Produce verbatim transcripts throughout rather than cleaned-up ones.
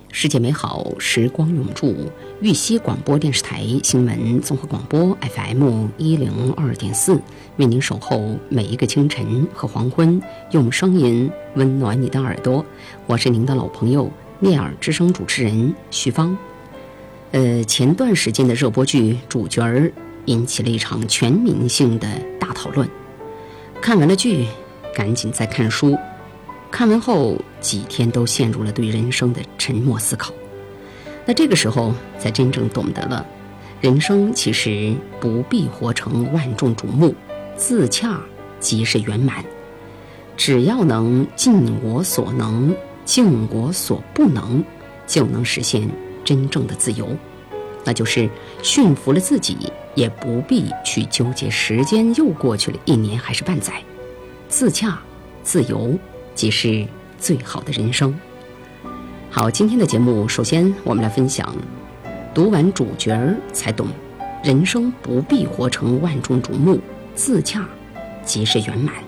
世界美好，时光永驻。玉溪广播电视台新闻综合广播 F M 一零二点四，为您守候每一个清晨和黄昏，用声音温暖你的耳朵。我是您的老朋友聂耳之声主持人徐芳。呃，前段时间的热播剧《主角儿》引起了一场全民性的大讨论。看完了剧，赶紧再看书。看完后几天都陷入了对人生的沉默思考。那这个时候才真正懂得了，人生其实不必活成万众瞩目，自洽即是圆满。只要能尽我所能，尽我所不能，就能实现真正的自由。那就是驯服了自己，也不必去纠结时间又过去了一年还是半载。自洽自由即是最好的人生。好，今天的节目首先我们来分享，读完主角儿才懂，人生不必活成万众瞩目，自洽即是圆满。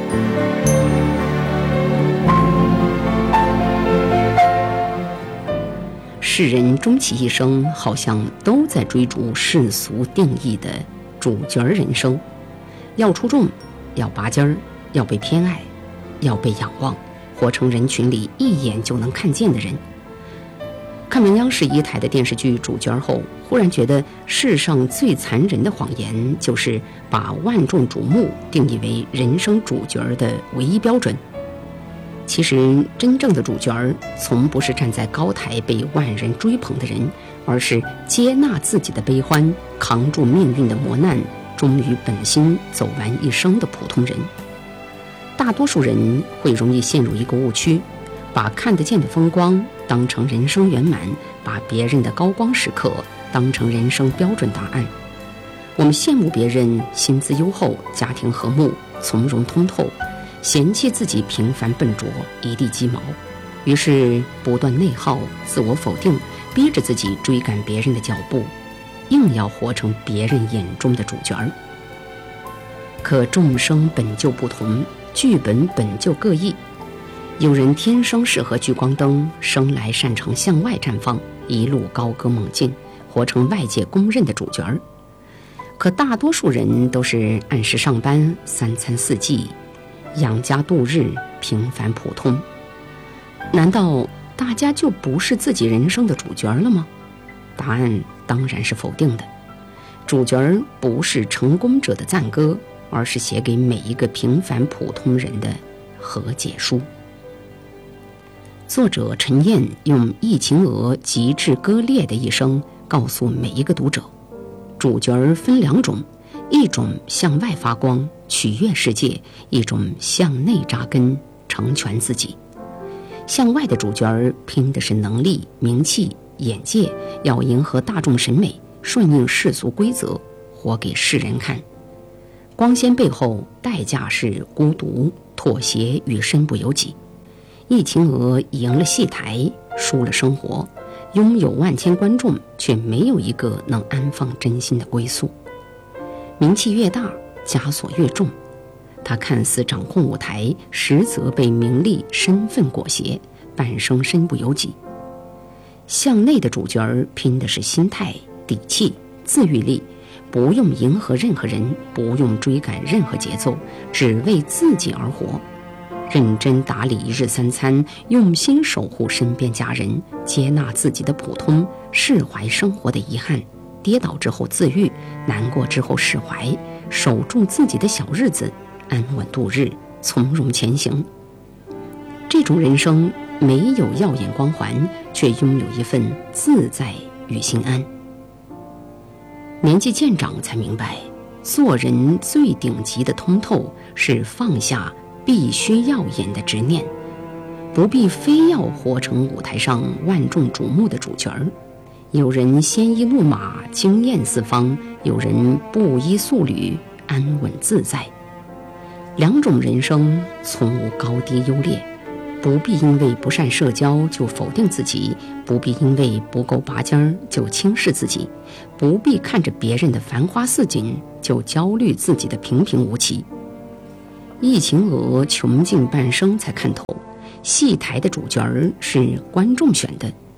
世人终其一生好像都在追逐世俗定义的主角人生，要出众，要拔尖儿，要被偏爱，要被仰望，活成人群里一眼就能看见的人。看完央视一台的电视剧《主角》后，忽然觉得世上最残忍的谎言就是把万众瞩目定义为人生主角的唯一标准。其实真正的主角从不是站在高台被万人追捧的人，而是接纳自己的悲欢，扛住命运的磨难，忠于本心走完一生的普通人。大多数人会容易陷入一个误区，把看得见的风光当成人生圆满，把别人的高光时刻当成人生标准答案。我们羡慕别人薪资优厚，家庭和睦，从容通透，嫌弃自己平凡笨拙，一地鸡毛，于是不断内耗，自我否定，逼着自己追赶别人的脚步，硬要活成别人眼中的主角儿。可众生本就不同，剧本本就各异，有人天生适合聚光灯，生来擅长向外绽放，一路高歌猛进，活成外界公认的主角儿。可大多数人都是按时上班，三餐四季，养家度日，平凡普通。难道大家就不是自己人生的主角了吗？答案当然是否定的。主角不是成功者的赞歌，而是写给每一个平凡普通人的和解书。作者陈燕用易秦娥极致割裂的一生告诉每一个读者，主角分两种，一种向外发光，取悦世界，一种向内扎根，成全自己。向外的主角拼的是能力、名气、眼界，要迎合大众审美，顺应世俗规则，活给世人看。光鲜背后代价是孤独、妥协与身不由己。易秦娥赢了戏台，输了生活，拥有万千观众，却没有一个能安放真心的归宿。名气越大，枷锁越重，他看似掌控舞台，实则被名利身份裹挟，半生身不由己。向内的主角拼的是心态、底气、自愈力，不用迎合任何人，不用追赶任何节奏，只为自己而活，认真打理一日三餐，用心守护身边家人，接纳自己的普通，释怀生活的遗憾，跌倒之后自愈，难过之后释怀，守住自己的小日子，安稳度日，从容前行。这种人生没有耀眼光环，却拥有一份自在与心安。年纪渐长才明白，做人最顶级的通透是放下必须耀眼的执念，不必非要活成舞台上万众瞩目的主角儿。有人鲜衣怒马，惊艳四方，有人布衣素履，安稳自在。两种人生从无高低优劣，不必因为不善社交就否定自己，不必因为不够拔尖儿就轻视自己，不必看着别人的繁花似锦就焦虑自己的平平无奇。易秦娥穷尽半生才看透，戏台的主角儿是观众选的，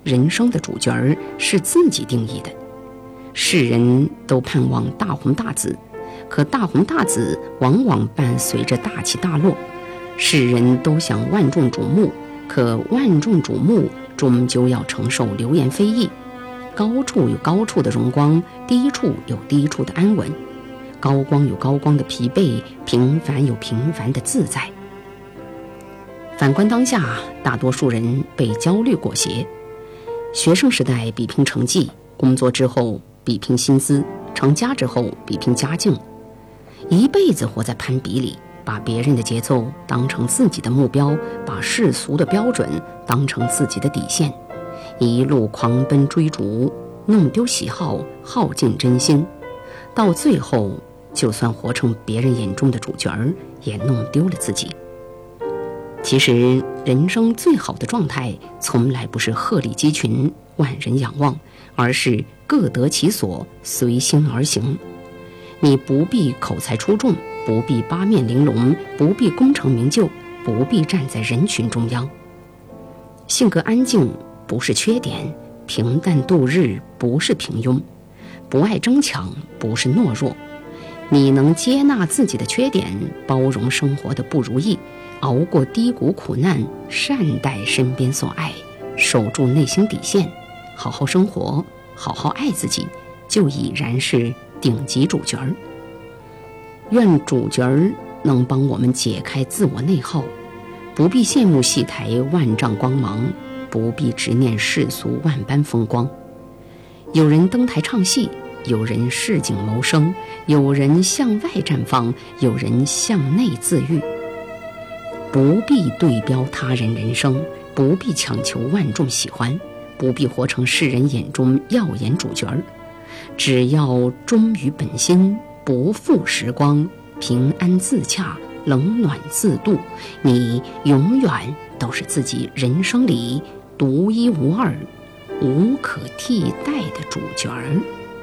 人生的主角儿是自己定义的。世人都盼望大红大紫，可大红大紫往往伴随着大起大落。世人都想万众瞩目，可万众瞩目终究要承受流言蜚议。高处有高处的荣光，低处有低处的安稳。高光有高光的疲惫，平凡有平凡的自在。反观当下，大多数人被焦虑裹挟。学生时代比拼成绩，工作之后比拼薪资，成家之后比拼家境，一辈子活在攀比里，把别人的节奏当成自己的目标，把世俗的标准当成自己的底线，一路狂奔追逐，弄丢喜好，耗尽真心，到最后就算活成别人眼中的主角儿，也弄丢了自己。其实人生最好的状态从来不是鹤立鸡群，万人仰望，而是各得其所，随心而行。你不必口才出众，不必八面玲珑，不必功成名就，不必站在人群中央。性格安静不是缺点，平淡度日不是平庸，不爱争抢不是懦弱。你能接纳自己的缺点，包容生活的不如意，熬过低谷苦难，善待身边所爱，守住内心底线，好好生活，好好爱自己，就已然是顶级主角儿。愿主角儿能帮我们解开自我内耗，不必羡慕戏台万丈光芒，不必执念世俗万般风光。有人登台唱戏，有人市井谋生，有人向外绽放，有人向内自愈。不必对标他人人生，不必强求万众喜欢，不必活成世人眼中耀眼主角儿。只要忠于本心，不负时光，平安自洽，冷暖自度，你永远都是自己人生里独一无二、无可替代的主角儿。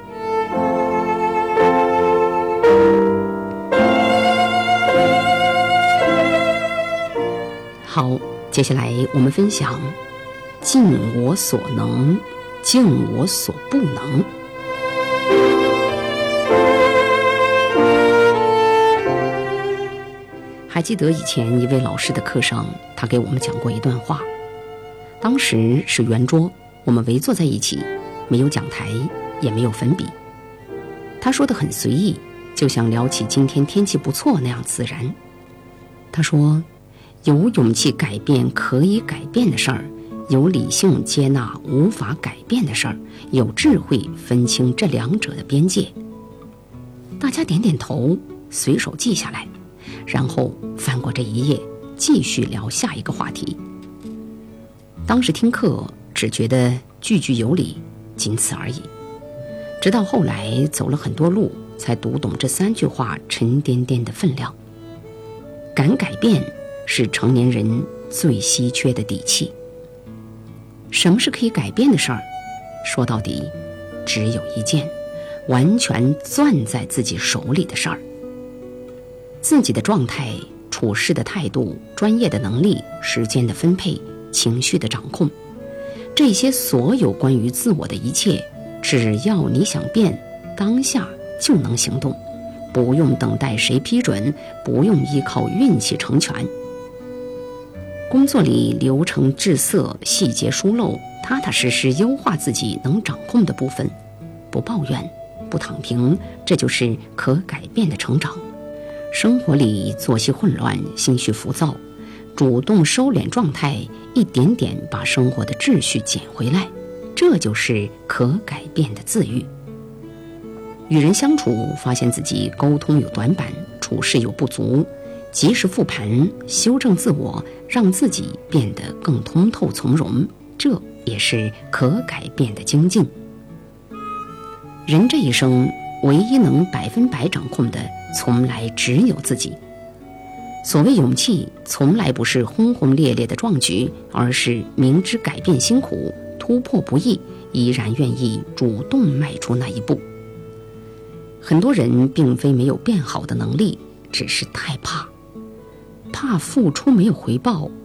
好，接下来我们分享尽我所能，尽我所不能。还记得以前一位老师的课上，他给我们讲过一段话。当时是圆桌，我们围坐在一起，没有讲台，也没有粉笔。他说得很随意，就像聊起今天天气不错那样自然。他说，有勇气改变可以改变的事儿，有理性接纳无法改变的事儿，有智慧分清这两者的边界。大家点点头，随手记下来，然后翻过这一页，继续聊下一个话题。当时听课只觉得句句有理，仅此而已。直到后来走了很多路，才读懂这三句话沉甸甸的分量。敢改变是成年人最稀缺的底气。什么是可以改变的事儿？说到底，只有一件，完全攥在自己手里的事儿。自己的状态、处事的态度、专业的能力、时间的分配、情绪的掌控，这些所有关于自我的一切，只要你想变，当下就能行动，不用等待谁批准，不用依靠运气成全。工作里流程滞涩，细节疏漏，踏踏实实优化自己能掌控的部分，不抱怨，不躺平，这就是可改变的成长。生活里作息混乱，心绪浮躁，主动收敛状态，一点点把生活的秩序捡回来，这就是可改变的自愈。与人相处，发现自己沟通有短板，处事有不足，及时复盘，修正自我，让自己变得更通透从容，这也是可改变的精进。人这一生，唯一能百分百掌控的，从来只有自己。所谓勇气，从来不是轰轰烈烈的壮举，而是明知改变辛苦，突破不易，依然愿意主动迈出那一步。很多人并非没有变好的能力，只是太怕，怕付出没有回报，